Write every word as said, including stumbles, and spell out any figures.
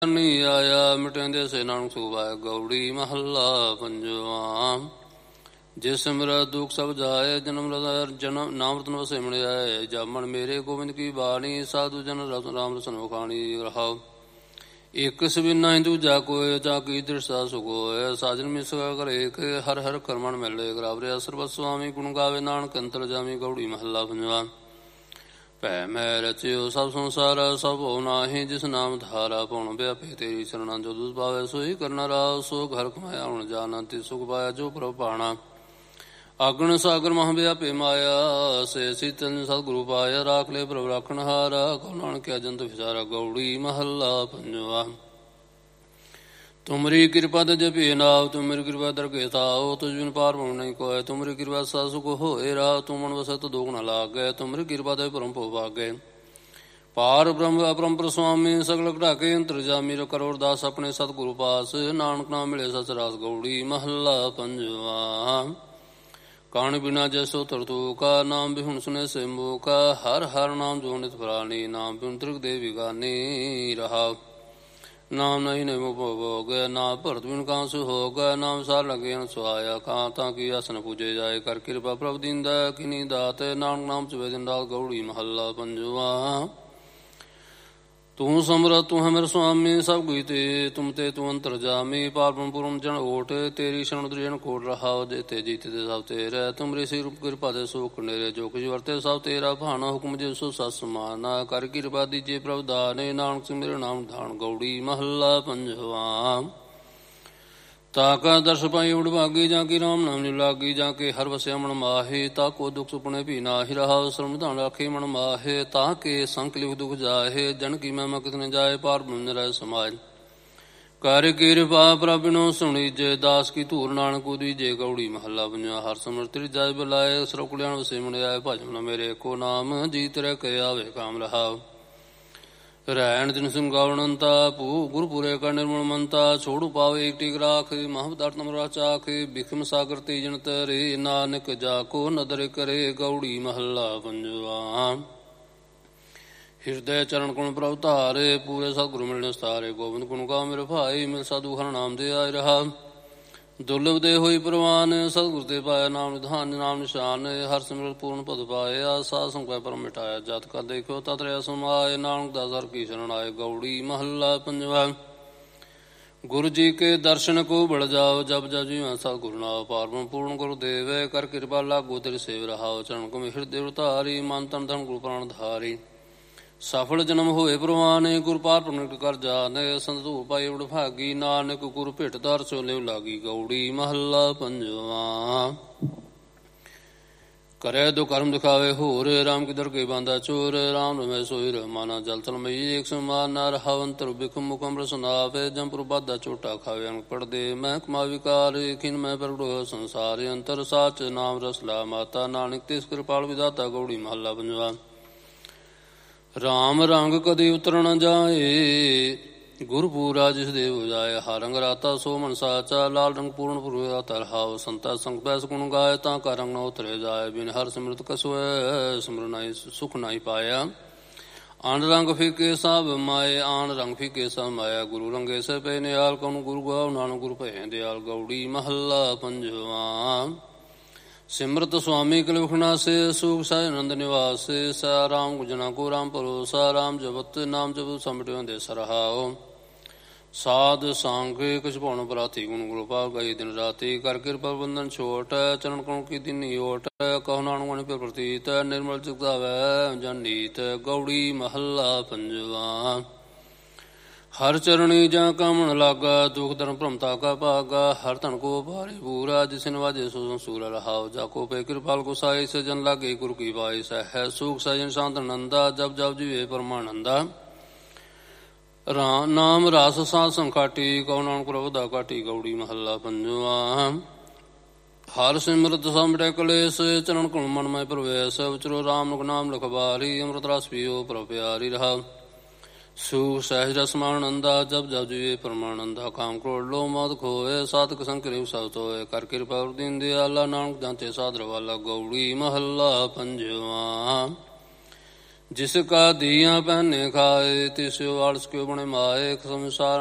ਨਹੀਂ ਆਇਆ ਮਿਟਾਉਂਦੇ ਸੇ ਨਾਨਕ ਸੂਬਾ ਗੌੜੀ ਮਹੱਲਾ ਪੰਜਵਾਂ। ਜਿਸ ਸਿਮਰਤ ਦੁਖ ਸਭ ਜਾਏ ਜਨਮ ਜਨਮ ਨਾਮ ਰਤਨ ਵਸੇ ਮਿਲਿਆਏ। ਜਾਮਣ ਮੇਰੇ ਗੋਬਿੰਦ ਕੀ ਬਾਣੀ ਸਾਧੂ ਜਨ ਰਾਮ ਰਸਨ ਖਾਣੀ ਰਹਾਉ। ਇੱਕ ਸਬਿਨਾ ਹਿੰਦੂ ਜਾ ਕੋਏ ਜਾ ਕੀ ਦ੍ਰਿਸ਼ਾ ਸੁਖ ਹੋਏ। ਸਾਜਨ ਮਿਸ ਕਰ ਏਕ ਹਰ ਹਰ ਕਰਮਣ ਮਿਲੇ ਗਰਾਵਰਿਆ ਸਰਬਤ ਸੁਆਮੀ ਗੁਣ ਗਾਵੇ ਨਾਨਕ ਅੰਤਰ ਜਾਮੀ ਗੌੜੀ ਮਹੱਲਾ ਪੰਜਵਾਂ। ਭੈ ਮੈਂ ਰਚਿਓ ਸਭ ਸੰਸਾਰ ਸਭ ਹੋ ਨਾਹੀ ਜਿਸ ਨਾਮ ਧਾਰਾ ਪਉਣ ਵਿਆਪੇ ਤੇਰੀ ਚਰਣਾ ਜੋ ਦੁੱਧ ਪਾਵੇ ਸੋਈ ਕਰਨਾ ਰਾਹ ਸੋ ਘਰ ਕਮਾਇਆ ਹੁਣ ਜਾਣਾ ਤੇ ਸੁਖ ਪਾਇਆ ਜੋ ਪ੍ਰਭ ਪਾਣਾ। ਆਗਣ ਸਾਗਰ ਮਹ ਵਿਆਪੇ ਮਾਇਆ ਸੇ ਸੀਤਨ ਸਤਿਗੁਰੂ ਪਾਇਆ ਰਾਖ ਲੈ ਪ੍ਰਭ ਰਾਖਣ ਹਾਰਾ ਕਉ ਨਾਨਕ ਅਜੰਤ ਵਿਚਾਰਾ ਗੌੜੀ ਮਹੱਲਾ ਪੰਜਵਾ। ਤੁਮਰੀ ਕਿਰਪਾ ਤੇ ਜਪੇ ਨਾਉ ਤੁਮਰੀ ਕਿਰਪਾ ਦਰਗੇ ਥਾਉ ਤੁਝ ਬਿਨ ਪਾਰ ਬਣ ਨਹੀਂ ਕੋਇ। ਤੁਮਰੀ ਕਿਰਪਾ ਸਾ ਸੁਖ ਹੋਏ ਰਾਹ ਤੂੰ ਮਨ ਵਸਤ ਦੁਖ ਨ ਲਾਗੈ। ਤੁਮਰੀ ਕਿਰਪਾ ਤੇ ਪਰਮ ਭੋ ਭਾਗੈ। ਪਾਰ ਬ੍ਰਹਮ ਅਪਰੰਪਰ ਸੁਆਮੀ ਸਗਲ ਘਟਾਕੇ ਅੰਤਰ ਜਾਮੀ ਕਰੋ ਅਰਦਾਸ ਆਪਣੇ ਸਤਿਗੁਰੂ ਪਾਸ ਨਾਨਕ ਨਾਮ ਮਿਲੇ ਸਚ ਰਾਸ ਗੌੜੀ ਮਹੱਲਾ ਪੰਜਵਾ। ਕਾਣ ਬਿਨਾ ਜੈਸੋ ਤਰਤੂ ਕਾ ਨਾਮ ਬਿਹੁਣ ਸੁਨੇ ਸੇ ਮੋਹ ਕਾ। ਹਰ ਹਰ ਨਾਮ ਜੋ ਨਿਤ ਪ੍ਰਾਣੀ ਨਾਮ ਬਿਨ ਤ੍ਰਿਗ ਦੇਵੀ ਗਾਨੀ ਰਹਾ। ਨਾਮ ਨਹੀਂ ਨੇ ਹੋ ਗਿਆ ਨਾ ਭਰਤ ਬਿਨ ਕਾਂਸ ਹੋ ਗਿਆ। ਨਾਮ ਸਾਰ ਲਗੇ ਸੁਹਾਇਆ ਕਾਂ ਤਾਂ ਕੀ ਆਸਨ ਪੂਜੇ ਜਾਏ। ਕਰ ਕਿਰਪਾ ਪ੍ਰਭ ਦੀਂਦਾ ਕਿਨੀ ਦਾਤ ਨਾਨਕ ਨਾਮ ਚਵੇ ਦਿਨ ਰਾਤ ਗੌੜੀ ਮਹੱਲਾ ਪੰਜਵਾ। ਤੂੰ ਸਮਰਤ ਤੂੰ ਹੈ ਮੇਰੇ ਸੁਆਮੀ ਸਭ ਗੁਈ ਤੇ ਤੁਮ ਤੇ ਤੂੰ ਅੰਤਰ ਜਾਮੀ। ਪਾਰ ਬ੍ਰਹਮ ਪੁਰਮ ਜਨ ਓਟ ਤੇਰੀ ਸ਼ਰਨ ਦ੍ਰਿਜਨ ਕੋਟ ਰਹਾਉ। ਦੇਤੇ ਜੀਤੇ ਦੇ ਸਭ ਤੇਰੇ ਤੁਮਰੀ ਸੀ ਰੂਪ ਕਿਰਪਾ ਦੇ ਸੋਖ ਨੇਰੇ। ਜੋ ਕੁਝ ਵਰਤੇ ਸਭ ਤੇਰਾ ਭਾਣਾ ਹੁਕਮ ਜੇ ਸੋ ਸਤ ਸਮਾਨਾ। ਕਰ ਕਿਰਪਾ ਦੀਜੇ ਪ੍ਰਭ ਦਾਨੇ ਨਾਨਕ ਸੇ ਮੇਰੇ ਨਾਮ ਧਾਨ ਗੌੜੀ ਮਹੱਲਾ ਪੰਜਵਾ। ਤਾ ਕਾ ਦਰਸ ਪਾਈ ਉਡ ਭਾਗੀ ਜਾਂ ਕੀ ਰਾਮ ਨਾਮ ਨਿ ਲਾਗੀ। ਜਾਂ ਕੇ ਹਰ ਵਸਿਆ ਮਨ ਮਾਹੇ ਤਾ ਕੋ ਦੁਖ ਸੁਪਨੇ ਭੀ ਨਾਹਿ ਰਹਾਉ। ਸਰਮ ਧਾਨ ਰਾਖੇ ਮਨ ਮਾਹੇ ਤਾ ਕੇ ਸੰਕ ਲਿਖ ਦੁਖ ਜਾਹੇ। ਜਨ ਕੀ ਮਹਿਮਾ ਕਿਤਨੇ ਜਾਏ ਪਾਰ ਬ੍ਰਹਮ ਰਹਿ ਸਮਾਜ। ਕਰ ਕਿਰਪਾ ਪ੍ਰਭ ਬਿਨੋ ਸੁਣੀ ਜੇ ਦਾਸ ਕੀ ਧੂਰ ਨਾਨਕ ਉਦੀਜੇ ਗੌੜੀ ਮਹੱਲਾ ਪੰਜਵਾ। ਹਰ ਸਮਰਥ ਜਾਇ ਬੁਲਾਏ ਸਰਬ ਕਲਿਆਣ ਵਸੇ ਮਨ ਆਏ। ਭਜਨ ਮੇਰੇ ਕੋ ਨਾਮ ਜੀਤ ਰਹਿ ਕੇ ਆਵੇ ਕਾਮ ਰਹਾਉ। ਰਹਿਣ ਦਿਨ ਸਿੰਘ ਗਾਵਣੰਤਾ ਭੂ ਗੁਰਪੁਰੇ ਕਾ ਨਿਰਮਲ ਮੰਤਾ। ਛੋੜੂ ਪਾਵੇ ਇੱਕ ਟਿਕ ਰਾਖ ਮਹਬਦਾਰ ਨਮਰਾ ਚਾਖ। ਬਿਖਮ ਸਾਗਰ ਤੀਜਨ ਤਰੇ ਨਾਨਕ ਜਾ ਕੋ ਨਦਰ ਕਰੇ ਗੌੜੀ ਮਹੱਲਾ ਪੰਜਵਾ। ਹਿਰਦੈ ਚਰਨ ਗੁਣ ਪ੍ਰਭ ਧਾਰੇ ਪੂਰੇ ਸਤਿਗੁਰੂ ਮਿਲਣ ਸਤਾਰੇ। ਗੋਬਿੰਦ ਗੁਣ ਗਾ ਮੇਰੇ ਭਾਈ ਮਿਲ ਸਾਧੂ ਹਰ ਨਾਮ ਦੇ ਆਏ ਰਹਾ। ਦੁਰਲਭ ਦੇ ਹੋਈ ਪ੍ਰਵਾਨ ਸਤਿਗੁਰ ਤੇ ਪਾਇਆ ਨਾਮ ਨਿਧਾਨ ਨਾਮ ਨਿਸ਼ਾਨ। ਹਰ ਸਿਮਰਤ ਪੂਰਨ ਪਦ ਪਾਇਆ ਸਾਧ ਸੰਗੈ ਪਰਮ ਮਿਟਾਇਆ। ਜਤ ਕਾ ਦੇਖਿਓ ਤਤ ਰਿਆ ਸਮਾਏ ਨਾਨਕ ਦਾਸ ਹਰਿ ਕੀ ਸ਼ਰਨ ਆਏ ਗੌੜੀ ਮਹੱਲਾ ਪੰਜਵਾ। ਗੁਰੂ ਜੀ ਕੇ ਦਰਸ਼ਨ ਕੋ ਬੜ ਜਾਓ ਜਬ ਜਬ ਜੀਵਾ ਸਤਿਗੁਰੂ ਨਾਮ। ਪਾਰ ਬ੍ਰਹਮ ਪੂਰਨ ਗੁਰੂ ਦੇਵ ਕਰ ਕਿਰਪਾ ਲਾਗੋ ਤੇਰੀ ਸੇਵ ਰਹਾਉ। ਚਰਨ ਕੋ ਹਿਰਦੇ ਉਤਾਰੀ ਮਨ ਤਨ ਧਨ ਗੁਰੂ ਪ੍ਰਾਣ ਧਾਰੀ। ਸਫਲ ਜਨਮ ਹੋਏ ਪ੍ਰਵਾਨ ਗੁਰ ਪਾਰ ਪ੍ਰਗਟ ਕਰ ਜਾਨ। ਸੰਤੋਖ ਪਾਏ ਉਡ ਭਾਗੀ ਨਾਨਕ ਗੁਰ ਭੇਟ ਦਰ ਚੋਲੇ ਲਾਗੀ ਗੌੜੀ ਮਹੱਲਾ ਪੰਜਵਾ। ਕਰੇ ਦੋ ਕਰਮ ਦਿਖਾਵੇ ਹੋਰ ਰਾਮ ਕੀ ਦਰਗੇ ਬਾਂਦਾ ਚੋਰ। ਰਾਮ ਰਮੈ ਸੋਈ ਰਮਾਨਾ ਜਲ ਤਲ ਮਈ ਇੱਕ ਸਮਾਨ ਨਾ ਰਹਾ। ਅੰਤਰ ਬਿਖਮ ਮੁਕਮ ਰਸਨਾਵੇ ਜੰਪੁਰ ਬਾਦਾ ਚੋਟਾ ਖਾਵੇ ਅੰਗ ਪੜਦੇ। ਮੈਂ ਕਮਾ ਵਿਕਾਰ ਖਿਨ ਮੈਂ ਪ੍ਰਗਟੋ ਸੰਸਾਰ। ਅੰਤਰ ਸਾਚ ਨਾਮ ਰਸਲਾ ਮਾਤਾ ਨਾਨਕ ਤਿਸ ਕਿਰਪਾਲ ਵਿਦਾਤਾ ਗੌੜੀ ਮਹੱਲਾ ਪੰਜਵਾ। ਰਾਮ ਰੰਗ ਕਦੇ ਉਤਰ ਨ ਜਾਏ ਗੁਰਪੂਰਾ ਜਿਸ ਦੇ ਉਜਾਏ। ਹਰ ਰੰਗ ਰਾਤਾ ਸੋ ਮਨ ਸਾਚਾ ਲਾਲ ਰੰਗ ਪੂਰਨ ਪੁਰਆ ਤਰਹਾਉ। ਸੰਤਾ ਸੰਗ ਪੈਸ ਗੁਣ ਗਾਏ ਤਾਂ ਕਾ ਰੰਗ ਨ ਉਤਰੇ ਜਾਏ। ਬਿਨ ਹਰ ਸਿਮਰਤ ਕਸੋਏ ਸਿਮਰ ਨਾਹੀ ਸੁਖ ਨਾਹੀ ਪਾਇਆ। ਆਨ ਰੰਗ ਫੀਕੇ ਸਭ ਮਾਏ ਆਨ ਰੰਗ ਫੀਕੇ ਸਭ ਮਾਇਆ। ਗੁਰੂ ਰੰਗੇ ਸੇ ਪੈ ਨਿਆਲ ਕਉ ਗੁਰੂ ਗਾਉ ਨਾਨਕ ਗੁਰੂ ਭੈ ਦਿਆਲ ਗੌੜੀ ਮਹੱਲਾ ਪੰਜਵਾ। ਸਿਮਰਤ ਸੁਆਮੀ ਕਲਿਖਣਾ ਸੇ ਸੁਖ ਸਾਇ ਆਨੰਦ ਨਿਵਾਸ। ਸਾ ਰਾਮ ਗੁਜਨਾ ਕੋ ਰਾਮ ਭਰੋਸਾ। ਰਾਮ ਜਪਤ ਨਾਮ ਜਪੁ ਸਮਟਿਓ ਦੇ ਸਰਹਾਉ। ਸਾਧ ਸੰਗ ਕੁਛ ਭਾਉਣ ਪ੍ਰਾਥੀ ਗੁਣ ਗੁਰੂ ਭਾਵ ਗਈ ਦਿਨ ਰਾਤੀ। ਕਰ ਕਿਰਪਾ ਬੰਧਨ ਛੋਟ ਚਰਨ ਕਉ ਕੀ ਦਿਨੀ ਓਟ। ਕਹੋ ਨਾਨਕ ਮਨ ਪਿ ਪ੍ਰਤੀਤ ਨਿਰਮਲ ਚੁਗਾਵੈ ਜਨ ਨੀਤ ਗੌੜੀ ਮਹੱਲਾ ਪੰਜਵਾ। ਹਰ ਚਰਣੀ ਜਾਂ ਕਾਮਣ ਲਾਗਾ ਦੁਖ ਧਰਮ ਭ੍ਰਮਤਾ ਕਾ ਭਾਗਾ। ਹਰ ਧਨ ਕੋ ਭਾਰੀ ਪੂਰਾ ਜਿਸ ਨਿਵਾਜੇ ਸੋ ਸੰਸੂਰਾ ਰਹਾਉ। ਜਾ ਕੋ ਪੈ ਕਿਰਪਾਲ ਕੋ ਸਾਈ ਸਜਨ ਲਾਗੇ ਗੁਰੂ ਕੀ ਵਾਈ ਸਹਿ। ਸੁਖ ਸਜਨ ਸ਼ਾਂਤ ਨੰਦਾ ਜਬ ਜਬ ਜੀਵੇ ਪਰਮਾਨੰਦਾ। ਰਾਮ ਨਾਮ ਰਸ ਸਾਧ ਸੰਖਾਟੀ ਕਉ ਨਾਨਕ ਪ੍ਰਭ ਦਾ ਕਾਟੀ ਗੌੜੀ ਮਹੱਲਾ ਪੰਜਵਾ। ਹਰ ਸਿਮਰਤ ਸਮਟੈ ਕਲੇਸ਼ ਚਰਨ ਕੁਣ ਮਨ ਮੈਂ ਪ੍ਰਵੇਸ਼। ਉਚਰੋ ਰਾਮ ਨਾਮ ਲਖਵਾਰੀ ਅੰਮ੍ਰਿਤ ਰਸ ਪੀਓ ਪ੍ਰਭ ਪਿਆਰੀ ਰਹਾਉ। ਸੁਖ ਸਹਿਜ ਰਸਮਾਨੰਦਾ ਜਬ ਜਬ ਜੀਵੇ ਪਰਮਾਨੰਦਾ। ਕਾਮ ਕ੍ਰੋਧ ਲੋਭ ਮੋਹ ਖੋਏ ਸਾਧਕ ਸੰਕਰਿ ਸਭ ਤੋਏ। ਕਰ ਕਿਰਪਾ ਦੀਨ ਦਿਆਲਾ ਨਾਨਕ ਜਾਂਤੇ ਸਾਧਰ ਵਾਲਾ ਗੌੜੀ ਮਹੱਲਾ ਪੰਜਵਾ। ਜਿਸ ਕਾ ਦੀਆ ਪਹਿਨੇ ਖਾਏ ਤਿਸ ਆਲਸ ਕਿਉ ਬਣੇ ਮਾਏ ਸੰਸਾਰ